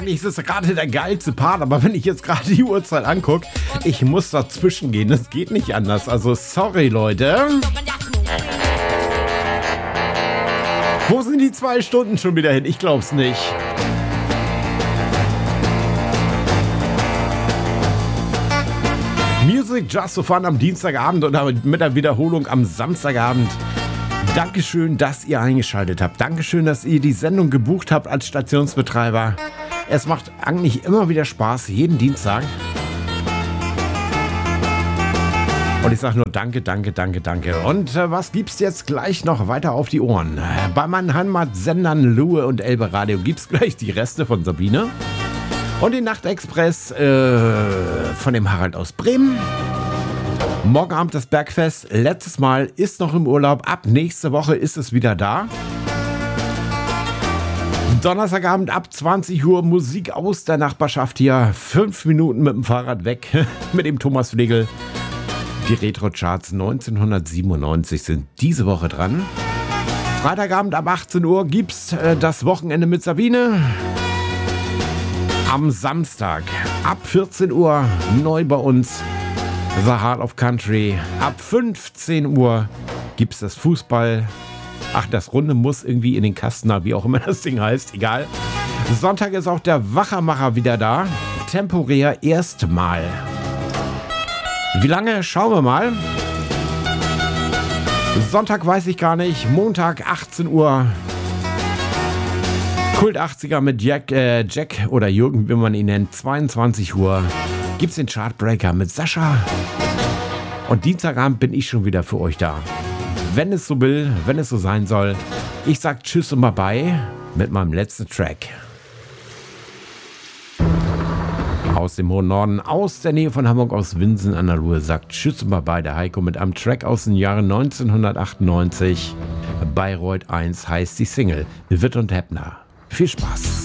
Eigentlich ist es gerade der geilste Part, aber wenn ich jetzt gerade die Uhrzeit angucke, ich muss dazwischen gehen. Das geht nicht anders. Also sorry, Leute. Wo sind die 2 Stunden schon wieder hin? Ich glaub's nicht. Music Just for Fun am Dienstagabend und mit der Wiederholung am Samstagabend. Dankeschön, dass ihr eingeschaltet habt. Dankeschön, dass ihr die Sendung gebucht habt als Stationsbetreiber. Es macht eigentlich immer wieder Spaß, jeden Dienstag. Und ich sage nur danke, danke, danke, danke. Und was gibt's jetzt gleich noch weiter auf die Ohren? Bei meinen Heimatsendern Luhe und Elbe Radio gibt's gleich die Reste von Sabine. Und den Nachtexpress von dem Harald aus Bremen. Morgen Abend das Bergfest. Letztes Mal ist noch im Urlaub. Ab nächste Woche ist es wieder da. Donnerstagabend ab 20 Uhr Musik aus der Nachbarschaft hier. 5 Minuten mit dem Fahrrad weg mit dem Thomas Flegel. Die Retro-Charts 1997 sind diese Woche dran. Freitagabend ab 18 Uhr gibt's das Wochenende mit Sabine. Am Samstag ab 14 Uhr neu bei uns The Heart of Country. Ab 15 Uhr gibt's das Fußball. Ach, das Runde muss irgendwie in den Kasten, wie auch immer das Ding heißt, egal. Sonntag ist auch der Wachermacher wieder da. Temporär erstmal. Wie lange? Schauen wir mal. Sonntag weiß ich gar nicht. Montag 18 Uhr. Kult 80er mit Jack oder Jürgen, wie man ihn nennt. 22 Uhr gibt's den Chartbreaker mit Sascha. Und Dienstagabend bin ich schon wieder für euch da. Wenn es so will, wenn es so sein soll. Ich sag Tschüss und Bye mit meinem letzten Track. Aus dem hohen Norden, aus der Nähe von Hamburg, aus Winsen an der Ruhr, sagt Tschüss und Bye der Heiko mit einem Track aus dem Jahre 1998. Bayreuth 1 heißt die Single. Witt und Heppner. Viel Spaß.